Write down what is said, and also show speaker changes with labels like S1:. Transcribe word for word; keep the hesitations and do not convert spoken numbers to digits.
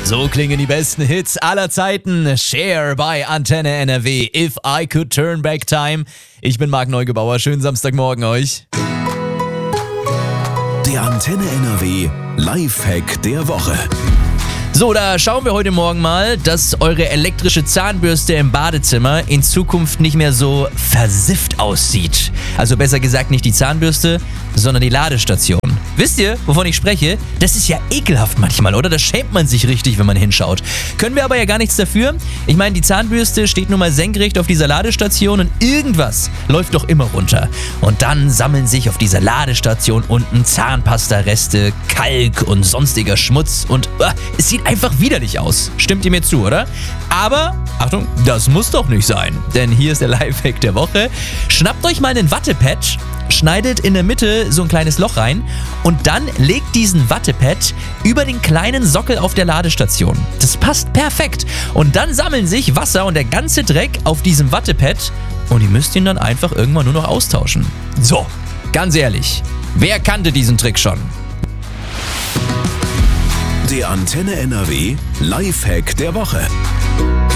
S1: So klingen die besten Hits aller Zeiten. Cher bei Antenne N R W. If I Could Turn Back Time. Ich bin Marc Neugebauer. Schönen Samstagmorgen euch.
S2: Der Antenne N R W Lifehack der Woche.
S1: So, da schauen wir heute Morgen mal, dass eure elektrische Zahnbürste im Badezimmer in Zukunft nicht mehr so versifft aussieht. Also besser gesagt nicht die Zahnbürste, sondern die Ladestation. Wisst ihr, wovon ich spreche? Das ist ja ekelhaft manchmal, oder? Da schämt man sich richtig, wenn man hinschaut. Können wir aber ja gar nichts dafür. Ich meine, die Zahnbürste steht nun mal senkrecht auf dieser Ladestation und irgendwas läuft doch immer runter. Und dann sammeln sich auf dieser Ladestation unten Zahnpastareste, Kalk und sonstiger Schmutz und uh, es sieht einfach widerlich aus. Stimmt ihr mir zu, oder? Aber, Achtung, das muss doch nicht sein. Denn hier ist der Lifehack der Woche. Schnappt euch mal einen Wattepad, schneidet in der Mitte so ein kleines Loch rein und dann legt diesen Wattepad über den kleinen Sockel auf der Ladestation. Das passt perfekt. Und dann sammeln sich Wasser und der ganze Dreck auf diesem Wattepad und ihr müsst ihn dann einfach irgendwann nur noch austauschen. So, ganz ehrlich, wer kannte diesen Trick schon?
S2: Der Antenne N R W Lifehack der Woche.